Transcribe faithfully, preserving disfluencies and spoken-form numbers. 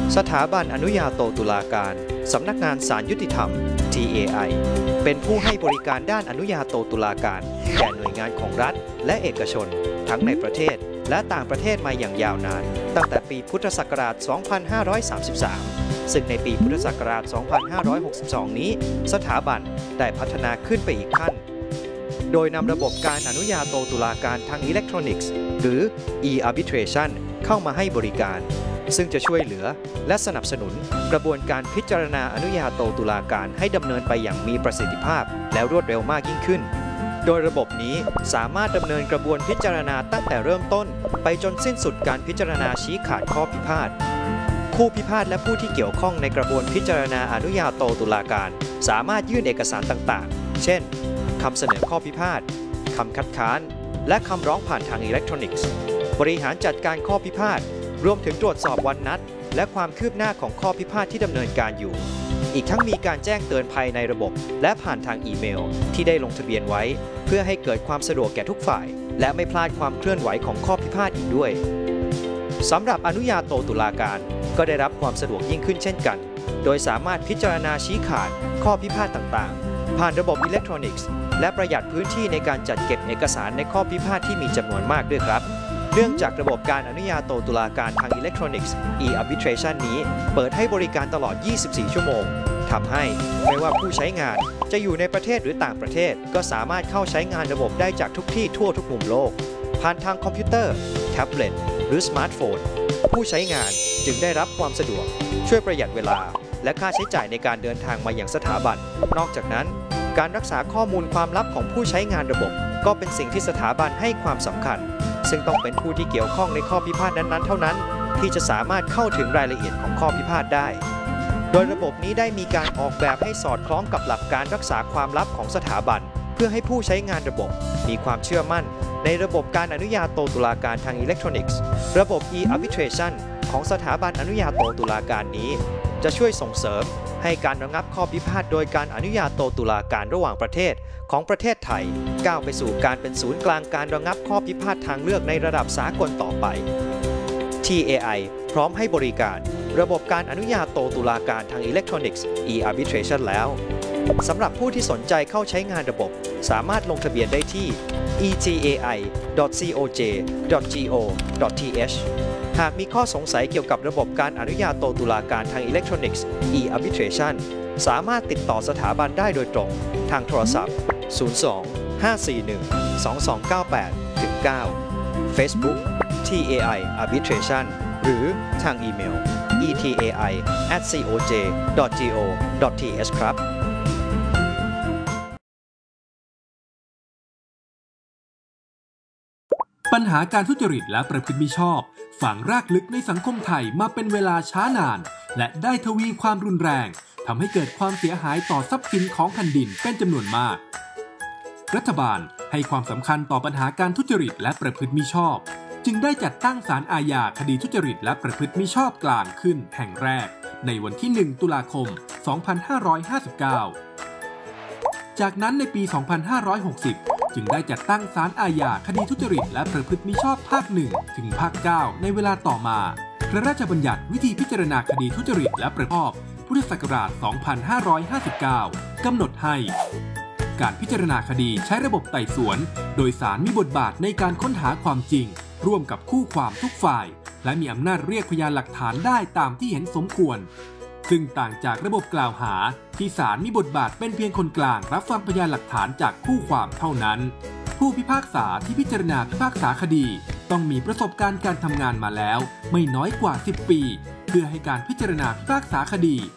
สถาบันอนุญาโตตุลาการสำนักงานศาลยุติธรรม ที เอ ไอ เป็นผู้ให้บริการด้านอนุญาโตตุลาการแก่หน่วยงานของรัฐและเอกชนทั้งในประเทศและต่างประเทศมาอย่างยาวนานตั้งแต่ปีพุทธศักราช สองพันห้าร้อยสามสิบสาม ซึ่งในปีพุทธศักราช สองพันห้าร้อยหกสิบสอง นี้สถาบันได้พัฒนาขึ้นไปอีกขั้นโดยนำระบบการอนุญาโตตุลาการทางอิเล็กทรอนิกส์หรือ e-arbitration เข้ามาให้บริการซึ่งจะช่วยเหลือและสนับสนุนกระบวนการพิจารณาอนุญาโตตุลาการให้ดำเนินไปอย่างมีประสิทธิภาพและรวดเร็วมากยิ่งขึ้นโดยระบบนี้สามารถดำเนินกระบวนพิจารณาตั้งแต่เริ่มต้นไปจนสิ้นสุดการพิจารณาชี้ขาดข้อพิพาทผู้พิพาทและผู้ที่เกี่ยวข้องในกระบวนพิจารณาอนุญาโตตุลาการสามารถยื่นเอกสารต่างๆเช่นคำเสนอข้อพิพาทคำคัดค้านและคำร้องผ่านทางอิเล็กทรอนิกส์บริหารจัดการข้อพิพาทรวมถึงตรวจสอบวันนัดและความคืบหน้าของข้อพิพาทที่ดำเนินการอยู่อีกทั้งมีการแจ้งเตือนภัยในระบบและผ่านทางอีเมลที่ได้ลงทะเบียนไว้เพื่อให้เกิดความสะดวกแก่ทุกฝ่ายและไม่พลาดความเคลื่อนไหวของข้อพิพาทอีกด้วยสำหรับอนุญาโตตุลาการก็ได้รับความสะดวกยิ่งขึ้นเช่นกันโดยสามารถพิจารณาชี้ขาดข้อพิพาทต่างๆผ่านระบบอิเล็กทรอนิกส์และประหยัดพื้นที่ในการจัดเก็บเอกสารในข้อพิพาทที่มีจำนวนมากด้วยครับเนื่องจากระบบการอนุญาโตตุลาการทางอิเล็กทรอนิกส์ e-arbitration นี้เปิดให้บริการตลอด ยี่สิบสี่ ชั่วโมงทำให้ไม่ว่าผู้ใช้งานจะอยู่ในประเทศหรือต่างประเทศก็สามารถเข้าใช้งานระบบได้จากทุกที่ทั่วทุกมุมโลกผ่านทางคอมพิวเตอร์แท็บเล็ตหรือสมาร์ทโฟนผู้ใช้งานจึงได้รับความสะดวกช่วยประหยัดเวลาและค่าใช้จ่ายในการเดินทางมาอย่างสถาบันนอกจากนั้นการรักษาข้อมูลความลับของผู้ใช้งานระบบก็เป็นสิ่งที่สถาบันให้ความสำคัญซึ่งต้องเป็นผู้ที่เกี่ยวข้องในข้อพิพาทนั้นๆเท่านั้นที่จะสามารถเข้าถึงรายละเอียดของข้อพิพาทได้โดยระบบนี้ได้มีการออกแบบให้สอดคล้องกับหลักการรักษาความลับของสถาบันเพื่อให้ผู้ใช้งานระบบมีความเชื่อมั่นในระบบการอนุญาโตตุลาการทางอิเล็กทรอนิกส์ระบบ e-arbitration ของสถาบันอนุญาโตตุลาการนี้จะช่วยส่งเสริมให้การระงับข้อพิพาทโดยการอนุญาโตตุลาการระหว่างประเทศของประเทศไทยก้าวไปสู่การเป็นศูนย์กลางการระงับข้อพิพาททางเลือกในระดับสากลต่อไป ที เอ ไอ พร้อมให้บริการระบบการอนุญาโตตุลาการทางอิเล็กทรอนิกส์ e-arbitration แล้วสำหรับผู้ที่สนใจเข้าใช้งานระบบสามารถลงทะเบียนได้ที่ อี ที เอ ไอ ดอท ซี โอ เจ ดอท จี โอ ดอท ที เอช หากมีข้อสงสัยเกี่ยวกับระบบการอนุญาโตตุลาการทางอิเล็กทรอนิกส์ e-arbitration สามารถติดต่อสถาบันได้โดยตรงทางโทรศัพท์ ศูนย์ สอง ห้า สี่ หนึ่ง สอง สอง เก้า แปด เก้า Facebook ที เอ ไอ Arbitration หรือทางอีเมล อี ที เอ ไอ แอท ซี โอ เจ ดอท จี โอ ดอท ที เอช ครับปัญหาการทุจริตและประพฤติมิชอบฝังรากลึกในสังคมไทยมาเป็นเวลาช้านานและได้ทวีความรุนแรงทำให้เกิดความเสียหายต่อทรัพย์สินของแผ่นดินเป็นจำนวนมากรัฐบาลให้ความสำคัญต่อปัญหาการทุจริตและประพฤติมิชอบจึงได้จัดตั้งศาลอาญาคดีทุจริตและประพฤติมิชอบกลางขึ้นแห่งแรกในวันที่ หนึ่ง ตุลาคม สองพันห้าร้อยห้าสิบเก้า จากนั้นในปี สองพันห้าร้อยหกสิบ จึงได้จัดตั้งศาลอาญาคดีทุจริตและประพฤติมิชอบภาค หนึ่ง ถึงภาค เก้า ในเวลาต่อมาพระราชบัญญัติวิธีพิจารณาคดีทุจริตและประพฤติมิชอบพุทธศักราช สองพันห้าร้อยห้าสิบเก้า กำหนดให้การพิจารณาคดีใช้ระบบไต่สวนโดยศาลมีบทบาทในการค้นหาความจริงร่วมกับคู่ความทุกฝ่ายและมีอำนาจเรียกพยานหลักฐานได้ตามที่เห็นสมควรซึ่งต่างจากระบบกล่าวหาที่ศาลมีบทบาทเป็นเพียงคนกลางรับฟังพยานหลักฐานจากคู่ความเท่านั้นผู้พิพากษาที่พิจารณาพิพากษาคดีต้องมีประสบการณ์การทำงานมาแล้วไม่น้อยกว่าสิบปีเพื่อให้การพิจารณาพิพากษาคดี